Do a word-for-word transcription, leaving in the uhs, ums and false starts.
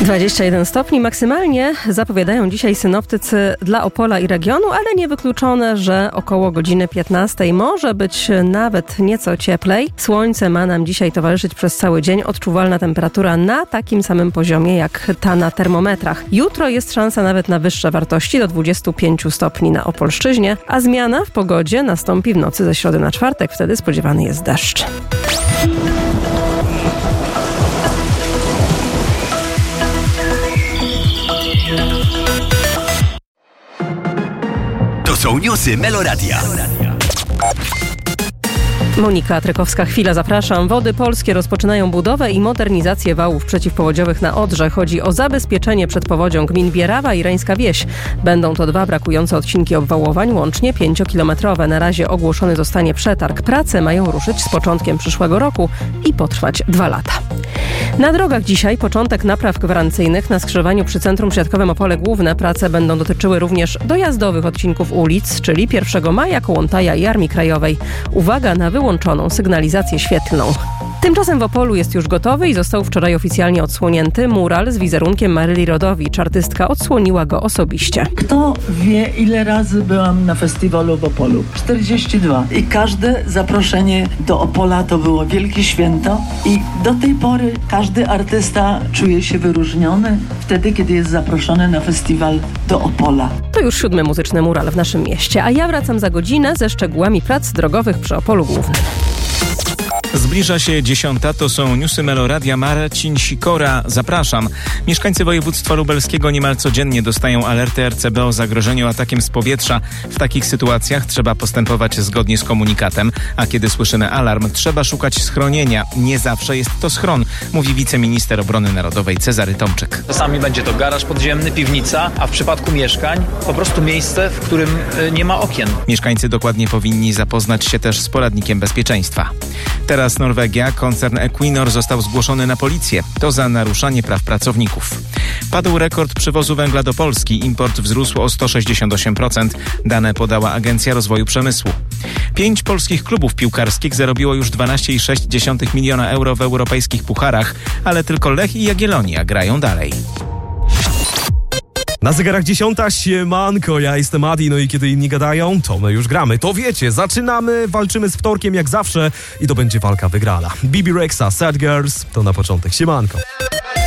dwadzieścia jeden stopni maksymalnie zapowiadają dzisiaj synoptycy dla Opola i regionu, ale niewykluczone, że około godziny piętnastej może być nawet nieco cieplej. Słońce ma nam dzisiaj towarzyszyć przez cały dzień. Odczuwalna temperatura na takim samym poziomie jak ta na termometrach. Jutro jest szansa nawet na wyższe wartości do dwudziestu pięciu stopni na Opolszczyźnie, a zmiana w pogodzie nastąpi w nocy ze środy na czwartek. Wtedy spodziewany jest deszcz. To są newsy Meloradia. Monika Trykowska, chwila, zapraszam. Wody Polskie rozpoczynają budowę i modernizację wałów przeciwpowodziowych na Odrze. Chodzi o zabezpieczenie przed powodzią gmin Bierawa i Rańska Wieś. Będą to dwa brakujące odcinki obwałowań, łącznie pięciokilometrowe. Na razie ogłoszony zostanie przetarg. Prace mają ruszyć z początkiem przyszłego roku i potrwać dwa lata. Na drogach dzisiaj początek napraw gwarancyjnych na skrzyżowaniu przy Centrum Siatkowym Opole Główne. Prace będą dotyczyły również dojazdowych odcinków ulic, czyli pierwszego maja, Kołątaja i Armii Krajowej. Uwaga na wyłączoną sygnalizację świetlną. Tymczasem w Opolu jest już gotowy i został wczoraj oficjalnie odsłonięty mural z wizerunkiem Maryli Rodowicz. Artystka odsłoniła go osobiście. Kto wie, ile razy byłam na festiwalu w Opolu? czterdzieści dwa. I każde zaproszenie do Opola to było wielkie święto i do tej pory każdy artysta czuje się wyróżniony wtedy, kiedy jest zaproszony na festiwal do Opola. To już siódmy muzyczny mural w naszym mieście, a ja wracam za godzinę ze szczegółami prac drogowych przy Opolu Głównym. Zbliża się dziesiąta, to są newsy Meloradia. Marcin Sikora, zapraszam. Mieszkańcy województwa lubelskiego niemal codziennie dostają alerty R C B o zagrożeniu atakiem z powietrza. W takich sytuacjach trzeba postępować zgodnie z komunikatem, a kiedy słyszymy alarm, trzeba szukać schronienia. Nie zawsze jest to schron, mówi wiceminister obrony narodowej Cezary Tomczyk. Czasami będzie to garaż podziemny, piwnica, a w przypadku mieszkań po prostu miejsce, w którym nie ma okien. Mieszkańcy dokładnie powinni zapoznać się też z poradnikiem bezpieczeństwa. Teraz Norwegia. Koncern Equinor został zgłoszony na policję. To za naruszanie praw pracowników. Padł rekord przywozu węgla do Polski. Import wzrósł o sto sześćdziesiąt osiem procent. Dane podała Agencja Rozwoju Przemysłu. Pięć polskich klubów piłkarskich zarobiło już dwanaście przecinek sześć miliona euro w europejskich pucharach, ale tylko Lech i Jagiellonia grają dalej. Na zegarach dziesiąta, siemanko, ja jestem Adi, no i kiedy inni gadają, to my już gramy. To wiecie, zaczynamy, walczymy z wtorkiem jak zawsze i to będzie walka wygrana. Bibi Rexa, Sad Girls, to na początek, siemanko.